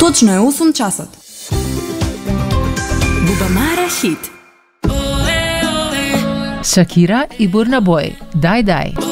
Точно е 8 часот. Бубамара хит. Шакира и Бурна Бой. Дај.